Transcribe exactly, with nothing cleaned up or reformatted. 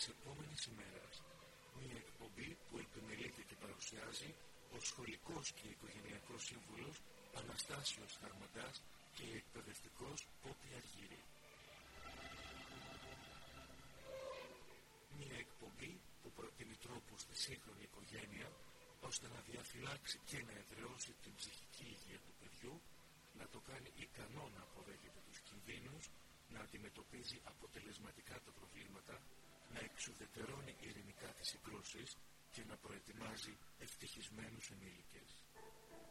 της επόμενης ημέρας. Μια εκπομπή που επιμελείται και παρουσιάζει ο σχολικός και οικογενειακός σύμβουλος Αναστάσιος Χαρμαντάς και η εκπαιδευτικός Πόπη Αργύρη. Μια εκπομπή που προτείνει τρόπους στη σύγχρονη οικογένεια ώστε να διαφυλάξει και να εδραιώσει την ψυχική υγεία του παιδιού, να το κάνει ικανό να αποδέχεται τους κινδύνους, να αντιμετωπίζει αποτελεσματικά τα προβλήματα, να εξουδετερώνει ειρηνικά τις συγκρούσεις και να προετοιμάζει ευτυχισμένους ενήλικες.